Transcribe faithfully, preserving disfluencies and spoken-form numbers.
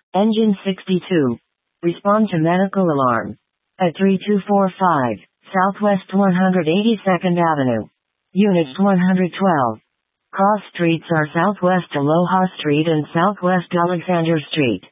Engine sixty-two. Respond to medical alarm. At three two four five, Southwest one hundred eighty-second Avenue. Unit one hundred twelve. Cross streets are Southwest Aloha Street and Southwest Alexander Street.